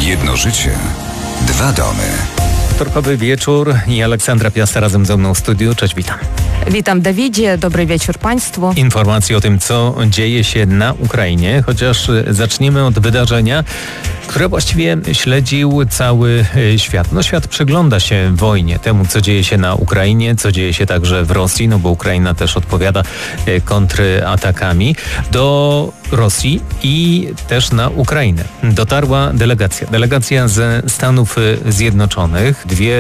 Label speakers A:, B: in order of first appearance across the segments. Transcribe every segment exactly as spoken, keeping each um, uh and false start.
A: Jedno życie, dwa domy.
B: Wtorkowy wieczór i Aleksandra Piasta razem ze mną w studiu. Cześć, witam.
C: Witam Dawidzie, dobry wieczór Państwu.
B: Informacje o tym, co dzieje się na Ukrainie, chociaż zaczniemy od wydarzenia, które właściwie śledził cały świat. No świat przygląda się wojnie, temu, co dzieje się na Ukrainie, co dzieje się także w Rosji, no bo Ukraina też odpowiada kontratakami do Rosji i też na Ukrainę. Dotarła delegacja. Delegacja ze Stanów Zjednoczonych. Dwie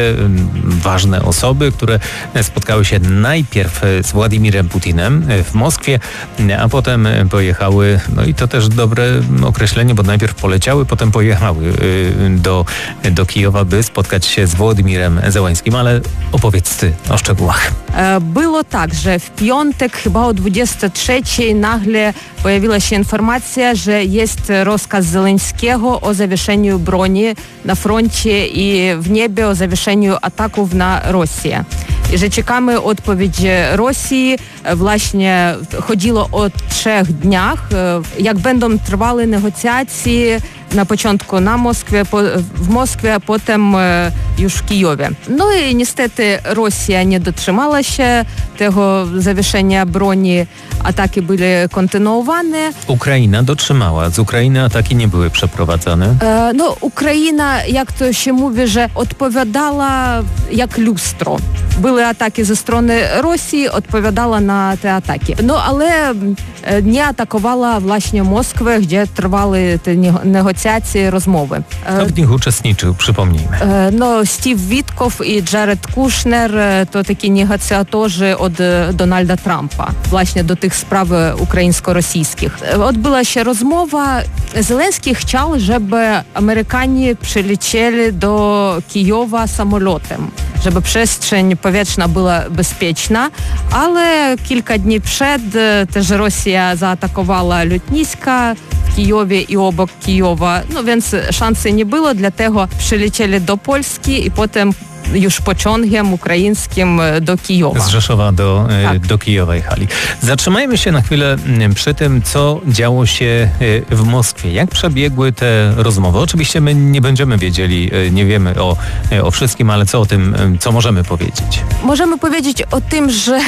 B: ważne osoby, które spotkały się najpierw z Władimirem Putinem w Moskwie, a potem pojechały, no i to też dobre określenie, bo najpierw poleciały, potem pojechały do, do Kijowa, by spotkać się z Wołodymirem Zełańskim, ale opowiedz ty o szczegółach.
C: Było tak, że w piątek chyba o dwudziestej trzeciej nagle pojawiła się informacja, że jest rozkaz Zełenskiego o zawieszeniu broni na froncie i w niebie, o zawieszeniu ataków na Rosję. I że czekamy odpowiedzi Rosji. Właśnie chodziło o trzech dniach. Jak będą trwały negocjacje na początku na Moskwie, po, w Moskwie, a potem już w Kijowie. No i niestety Rosja nie dotrzymała się tego zawieszenia broni. Ataki były kontynuowane.
B: Ukraina dotrzymała. Z Ukrainy ataki nie były przeprowadzane.
C: E, no Ukraina, jak to się mówi, że odpowiadała jak lustro. Były ataki ze strony Rosji, odpowiadała na te ataki. No ale nie atakowała właśnie Moskwę, gdzie trwały te negocjacje, rozmowy.
B: Kto w nich uczestniczył, przypomnijmy?
C: E, no Steve Witkow i Jared Kushner to taкі negocjatorzy od Donalda Trumpa, właśnie do tych spraw ukraińsko-rosyjskich. Odbyła się rozmowa. Zelenski chciał, żeby Amerykanie przylecieli do Kijowa samolotem, żeby przestrzeń powietrzna była bezpieczna, ale kilka dni przed też Rosja zaatakowała lotniska w Kijowie i obok Kijowa, no więc szansy nie było, dlatego przylecieli do Polski i potem już pociągiem ukraińskim do Kijowa.
B: Z Rzeszowa do,
C: tak.
B: do Kijowa jechali. Zatrzymajmy się na chwilę przy tym, co działo się w Moskwie. Jak przebiegły te rozmowy? Oczywiście my nie będziemy wiedzieli, nie wiemy o, o wszystkim, ale co o tym, co możemy powiedzieć?
C: Możemy powiedzieć o tym, że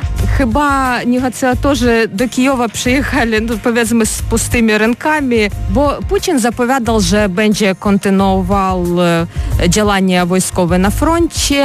C: chyba negocjatorzy do Kijowa przyjechali, no powiedzmy, z pustymi rękami, bo Putin zapowiadał, że będzie kontynuował działania wojskowe na froncie.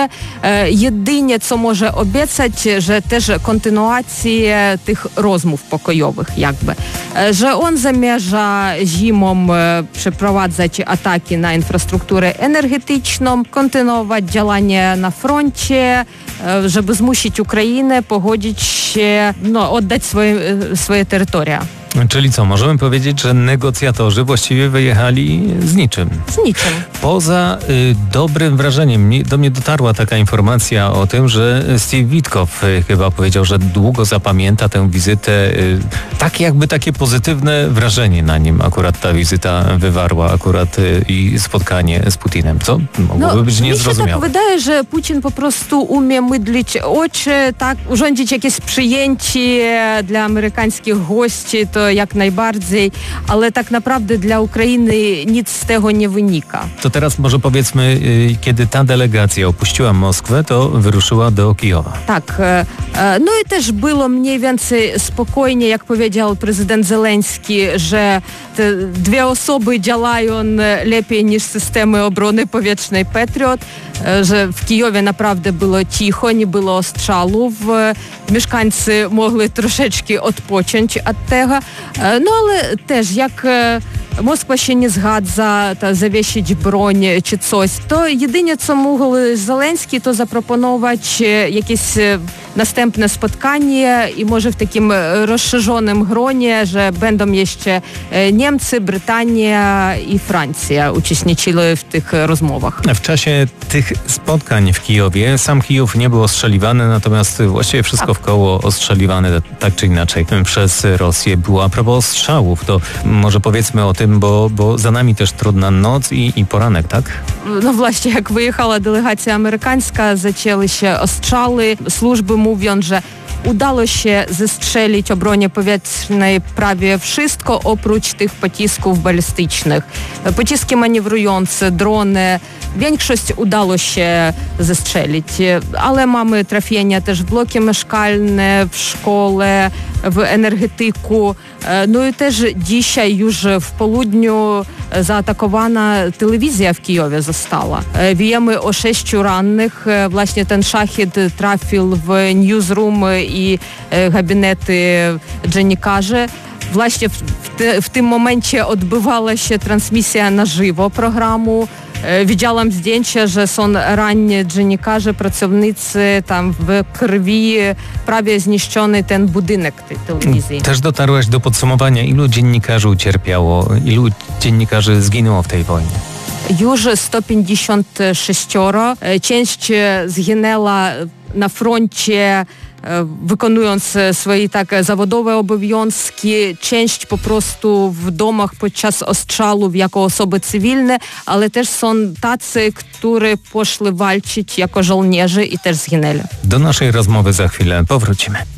C: Jedynie, co może obiecać, że też kontynuację tych rozmów pokojowych jakby. Że on zamierza zimą przeprowadzać ataki na infrastrukturę energetyczną, kontynuować działania na froncie, żeby zmusić Ukrainę pogodzić się, no, oddać swoje, swoje terytoria.
B: Czyli co, możemy powiedzieć, że negocjatorzy właściwie wyjechali z niczym.
C: Z niczym.
B: Poza y, dobrym wrażeniem. Nie, do mnie dotarła taka informacja o tym, że Steve Witkow y, chyba powiedział, że długo zapamięta tę wizytę. Y, tak jakby takie pozytywne wrażenie na nim akurat ta wizyta wywarła, akurat y, i spotkanie z Putinem. Co mogłoby
C: no,
B: być niezrozumiałe.
C: Mi się tak wydaje, że Putin po prostu umie mydlić oczy, tak, urządzić jakieś przyjęcie dla amerykańskich gości, to jak najbardziej, ale tak naprawdę dla Ukrainy nic z tego nie wynika.
B: To teraz może powiedzmy, kiedy ta delegacja opuściła Moskwę, to wyruszyła do Kijowa.
C: Tak. No i też było mniej więcej spokojnie, jak powiedział prezydent Zełenski, że te dwie osoby działają lepiej niż systemy obrony powietrznej Patriot, że w Kijowie naprawdę było cicho, nie było ostrzałów, mieszkańcy mogli troszeczkę odpocząć od tego. No ale też jak Moskwa się nie zgadza ta zawiesić broń czy coś, to jedynie co mógł Zełenski, to zaproponować jakieś następne spotkanie i może w takim rozszerzonym gronie, że będą jeszcze Niemcy, Brytania i Francja uczestniczyły w tych rozmowach.
B: W czasie tych spotkań w Kijowie sam Kijów nie był ostrzeliwany, natomiast właściwie wszystko
C: tak.
B: wkoło ostrzeliwane tak czy inaczej przez Rosję było. A propos ostrzałów, to może powiedzmy o tym, bo, bo za nami też trudna noc i, i poranek, tak?
C: No właśnie, jak wyjechała delegacja amerykańska, zaczęły się ostrzały. Służby mówią, że udało się zestrzelić obronie powietrznej prawie wszystko oprócz tych pocisków balistycznych. Pociski manewrujące, drony, większość udało się zestrzelić, ale mamy trafienia też w bloki mieszkalne, w szkole, w energetyku. No i też dzisiaj już w południu zaatakowana telewizja w Kijowie została. Wiemy o sześciu rannych. Właśnie ten szachid trafił w newsroom i gabinety dziennikarzy. Właśnie w, te, w tym momencie odbywała się transmisja na żywo programu. Widziałam zdjęcia, że są ranni dziennikarze, pracownicy, tam w krwi prawie zniszczony ten budynek tej telewizji.
B: Też dotarłaś do podsumowania, ilu dziennikarzy ucierpiało, ilu dziennikarzy zginęło w tej wojnie?
C: Już sto pięćdziesiąt sześć. Część zginęła na froncie, wykonując swoje tak zawodowe obowiązki, część po prostu w domach podczas ostrzałów jako osoby cywilne, ale też są tacy, którzy poszli walczyć jako żołnierze i też zginęli.
B: Do naszej rozmowy za chwilę powrócimy.